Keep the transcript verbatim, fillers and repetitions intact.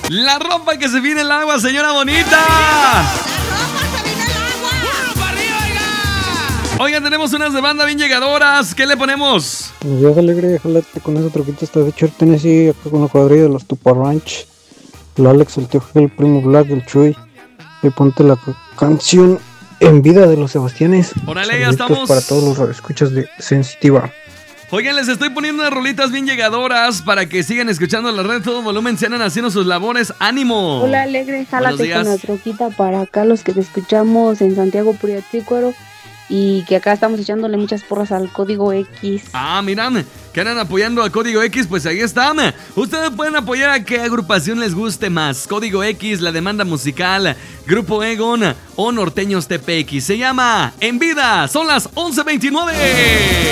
La ropa que se viene el agua, señora bonita. ¡La ropa se viene el agua! ¡Uno para arriba, oiga! Oigan, tenemos unas de banda bien llegadoras. ¿Qué le ponemos? Buenos días, Alegre. Jálate con esa troquita hasta de Church, Tennessee, acá con la cuadrilla de los Tupa Ranch. El Alex, el Tío Gel, el Primo Black, el Chuy. Y ponte la ca- canción En Vida de los Sebastianes. Órale, ya Saluditos estamos. para todos los escuchas de Sensitiva. Oigan, les estoy poniendo unas rolitas bien llegadoras para que sigan escuchando la red todo volumen, se andan haciendo sus labores. ¡Ánimo! Hola, Alegre, Buenos jálate días. con la troquita para acá los que te escuchamos en Santiago Puriatícuaro y que acá estamos echándole muchas porras al Código X. Ah, miran, que andan apoyando a Código X, pues ahí están. Ustedes pueden apoyar a qué agrupación les guste más. Código X, La Demanda Musical, Grupo Egon o Norteños T P X. Se llama En Vida. Son las once veintinueve.